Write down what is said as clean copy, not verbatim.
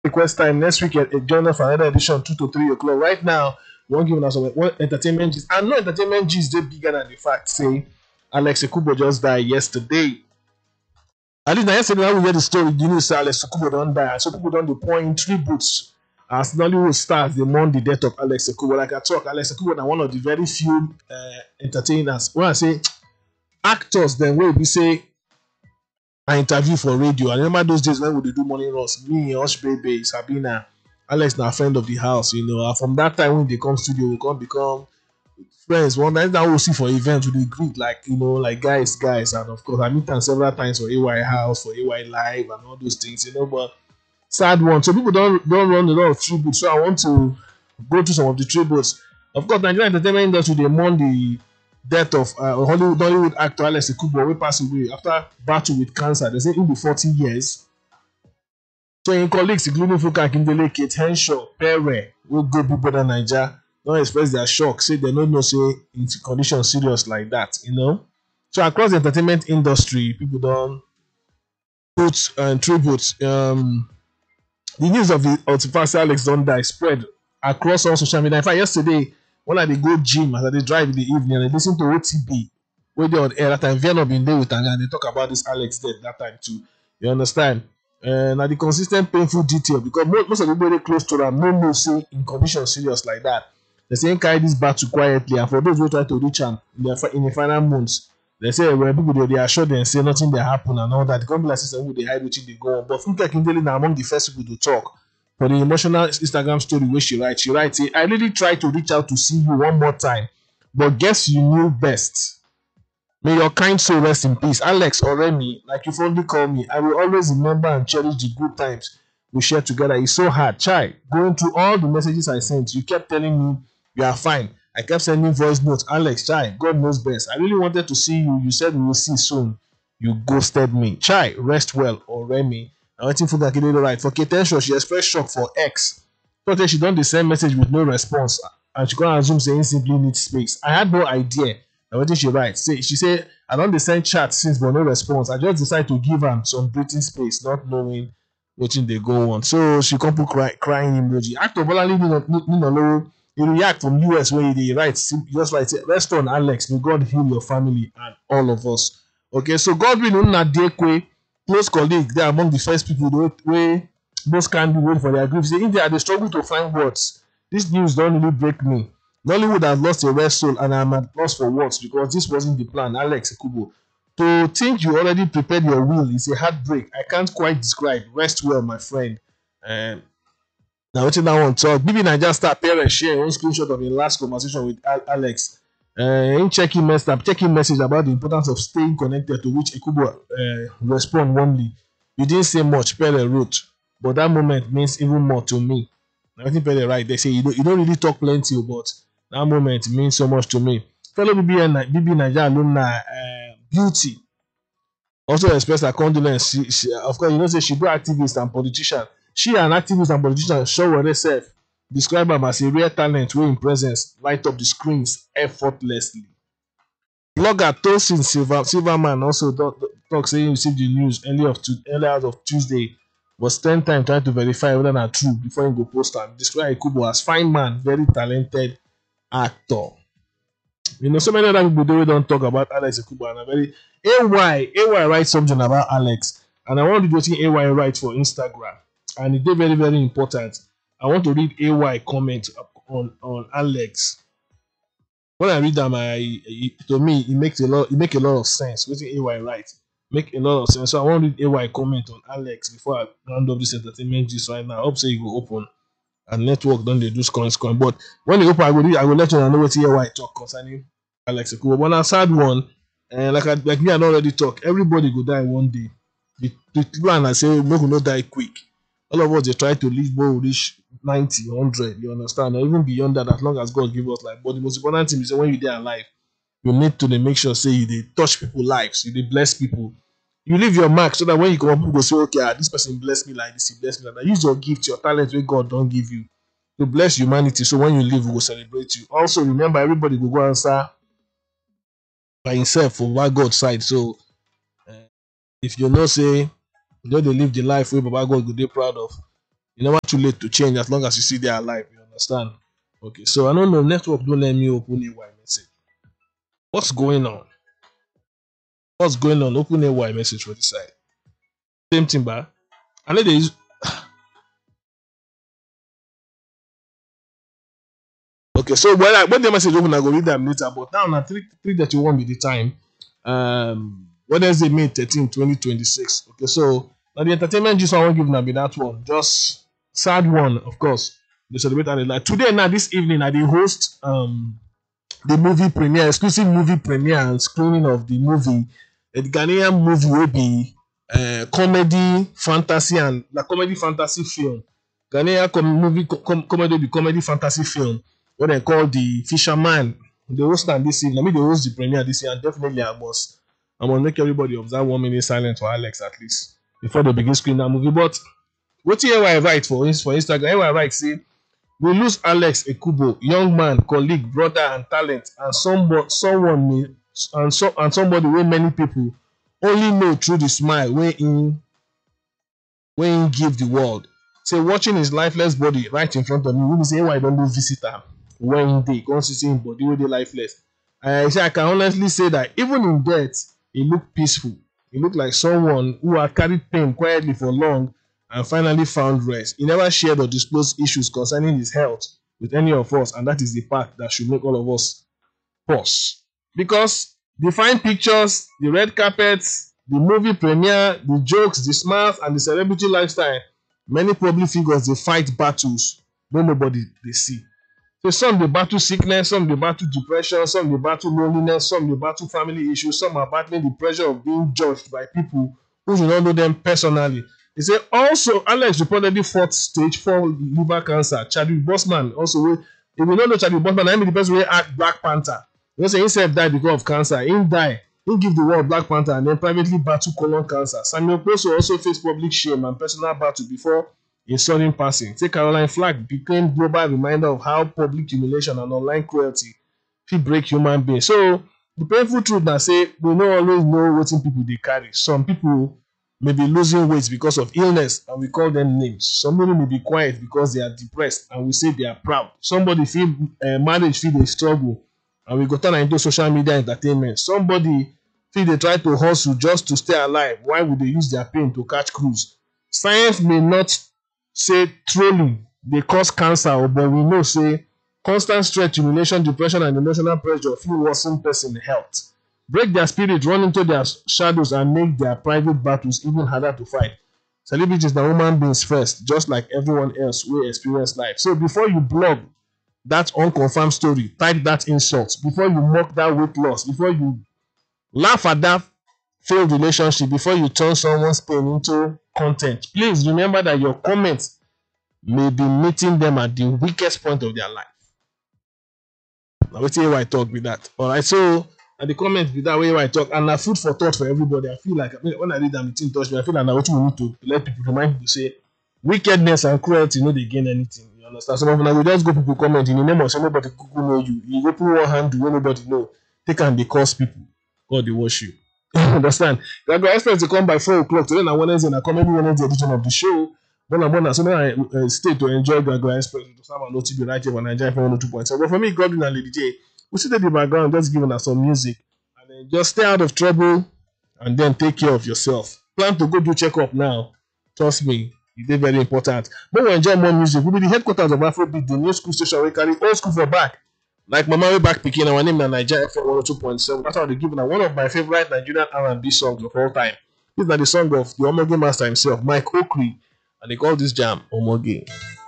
request time next week. Join us for another edition 2 to 3 o'clock. Right now, we won't give us one entertainment gist. And no entertainment gist they bigger than the fact say Alex Ekubo just died yesterday. At least yesterday when we hear the story, the news say Alex Ekubo don't die. So people don't point in tributes as Nollywood stars they mourn the death of Alex Ekubo. Like I talk, Alex Ekubo is one of the very few entertainers. When I say actors, then where we say I interview for radio. I remember those days when we do morning runs. Me, Hush Baby, Sabina, Alex, na friend of the house, you know. And from that time when they come studio, we come become friends. One night that we'll see for events, we greet like you know, like guys. And of course, I meet them several times for AY House, for AY Live, and all those things, you know. But sad one. So people don't run a lot of tributes. So I want to go through some of the tributes. Of course, Nigerian entertainment industry they mourn the death of Hollywood actor Alex Ekubo, who passed away after battle with cancer. They say in the 40 years. So in colleagues, including Fuka Akindele, Kate Henshaw, Pere, who go Big Brother Naija, don't express their shock, say they don't know say into condition serious like that, you know. So across the entertainment industry, people don't put tributes. The news of the artificial Alex don't die spread across all social media. In fact, yesterday when I dey go gym as I dey drive in the evening and I listen to OTB wey dey on air that time, Vienna been there with and they talk about this Alex death that time too. You understand? Now the consistent painful detail because most of the people dey close to am no know say in condition serious like that. They say carry this battle quietly, and for those who try to reach am in the final months, they say when people dey assure them say nothing dey happen and all that. The come be like say some people dey hide wetin dey go on. But Funke Akindele na among the first people to talk for the emotional Instagram story wey she write. She write say, I really tried to reach out to see you one more time, but guess you knew best. May your kind soul rest in peace. Alex or Remy, like you fondly call me, I will always remember and cherish the good times we shared together. It's so hard. Chai, going through all the messages I sent, you kept telling me you are fine. I kept sending voice notes. Alex, Chai, God knows best. I really wanted to see you. You said we will see soon. You ghosted me. Chai, rest well, or Remy. I'm waiting for the Akindele right. For Kate Henshaw, she expressed shock for X. Thought that she done the same message with no response, and she can't assume saying simply needs space. I had no idea. And what did she write? She said, I don't send chat since but no response. I just decided to give her some breathing space, not knowing what they go on. So she come put crying emoji. Actor Bolali Ninolo, he react from US where he writes just like rest on Alex, may God heal your family and all of us. Okay, so Godwin Unadekwe, close colleague, they are among the first people where most can be waiting for their grief. Say India they struggle to find words. This news don't really break me. Nollywood has lost a rare soul and I'm at loss for words because this wasn't the plan. Alex Ekubo. To think you already prepared your will is a heartbreak. I can't quite describe. Rest well, my friend. Now, what that one talk? BB Niger star parents share one screenshot of his last conversation with Alex. In checking message about the importance of staying connected, to which Ekubo respond warmly. You didn't say much, Pele wrote, but that moment means even more to me. I think Pele right. They say you don't really talk plenty, but that moment means so much to me. Fellow BB Niger alumni, Beauty, also expressed her condolence. She, of course, you know, say she do activist and politician. She an activist and politician show herself describe am as a rare talent wey im presence light up the screens effortlessly. Blogger Tosin Silverman also talk say he received the news early hours of Tuesday, but spend time trying to verify whether na true before he go post am. Describe Ekubo as fine man, very talented actor. You know, so many other people don't talk about Alex Ekubo and a very AY write something about Alex, and I want to do what AY write for Instagram, and it's very very important. I want to read AY comment on Alex. When I read them, to me it make a lot of sense. What AY write make a lot of sense. So I want to read AY comment on Alex before I round up this entertainment gist right now. I hope say you go open and network don't they do scoring. But when they open, I will let you know what AY talk concerning Alex Ekubo. But a sad one, and like me, I already talk. Everybody go die one day. The plan I say make we not die quick. All of us they try to live more reach 90, 100, you understand? Or even beyond that, as long as God give us life. But the most important thing is when you die alive, you need to make sure say you they touch people's lives, you they bless people. You leave your mark so that when you come up, people go say, okay, this person bless me like this, he bless me like that. Use your gift, your talent where God don't give you to bless humanity. So when you leave, we will celebrate you. Also, remember, everybody will go answer by himself for Baba God side. So if you know say you know they live the life where Baba God go they proud of, You never too late to change as long as you see they're alive. You understand? Okay, so I don't know. Network don't let me open a Y message. What's going on? What's going on? Open a Y message for the side. Same thing, but I know they use. Okay, so when the message open, I go read them later. But now, na 3:31 be the time. Wednesday, May 13, 2026. Okay, so now the entertainment just I want give na be that one. Just sad one, of course. They celebrate and like today now this evening I dey host the movie premiere, exclusive movie premiere and screening of the movie. The Ghanaian movie will be comedy, fantasy, and the comedy fantasy film. Ghanaian comedy will be comedy fantasy film. What they call The Fisherman. They host am this evening. I mean, they host the premiere this year, and definitely I must make everybody observe 1 minute silence for Alex at least before they begin screening that movie. But what here I write for Instagram? Here I write say we lose Alex Ekubo, young man, colleague, brother, and talent, and somebody wey many people only know through the smile wey he give the world. Say watching his lifeless body right in front of me, we say why I don't do visit am when he dey come see him body wey dey lifeless. I say I can honestly say that even in death, he look peaceful. He look like someone who had carried pain quietly for long and finally found rest. He never shared or disclosed issues concerning his health with any of us, and that is the part that should make all of us pause. Because the fine pictures, the red carpets, the movie premiere, the jokes, the smiles, and the celebrity lifestyle, many public figures they fight battles wey nobody they see. So some dey battle sickness, some dey battle depression, some dey battle loneliness, some dey battle family issues, some are battling the pressure of being judged by people who do not know them personally. They say also Alex reportedly fought stage 4 liver cancer. Chadwick Boseman also if you don't know Chadwick Boseman, I mean the person wey act Black Panther. You know say himself died because of cancer. He die. He give the world Black Panther and then privately battle colon cancer. Samuel Okposo also faced public shame and personal battle before a sudden passing. Say Caroline Flack became global reminder of how public humiliation and online cruelty fit break human beings. So the painful truth na say we no always know wetin people dey carry. Some people may be losing weight because of illness and we call them names. Somebody may be quiet because they are depressed and we say they are proud. Somebody feel marriage feel dey struggle and we go turn am into social media entertainment. Somebody feel dey try to hustle just to stay alive while we dey use their pain to catch cruise. Science may not say trolling dey cause cancer, but we know say constant stress, humiliation, depression, and emotional pressure fit worsen person health, break their spirit, run into their shadows, and make their private battles even harder to fight. Celebrities na human beings first, just like everyone else wey experience life. So before you blog that unconfirmed story, type that insult, before you mock that weight loss, before you laugh at that failed relationship, before you turn someone's pain into content, please remember that your comments may be meeting them at the weakest point of their life. Now wetin I talk with that. Alright, so at the comment be that way I talk, and na food for thought for everybody. I feel like when I read am, it touch me. I feel like na wetin we need to let people remind people say wickedness and cruelty no dey gain anything. You understand? Some of una go just go people comment in the name of say nobody kuku know you. You open one hand wey nobody know. Take am dey curse people. God dey watch you. You understand? I go expect to come by 4 o'clock today. Na Wednesday, na comedy Wednesday edition of the show. Bona, so I stay to enjoy Gagwa Express with Osama and OTB right here on Nigeria 102.7. But for me, Godwin and Lady J, we sit in the background just giving us some music and then just stay out of trouble and then take care of yourself. Plan to go do checkup now. Trust me, it is very important. But we enjoy more music. We'll be the headquarters of Afrobeat, the new school station we carry old school for back. Like Mama way back picking our name na Nigeria FM 102.7. That's how they give one of my favorite Nigerian R&B songs of all time. This is the song of the Omoge master himself, Mike Okri. And they call this jam Omoge.